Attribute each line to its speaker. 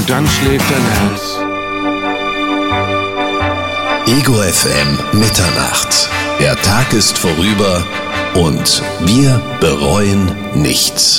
Speaker 1: dann schläft dein Herz.
Speaker 2: Ego FM Mitternacht. Der Tag ist vorüber und wir bereuen nichts.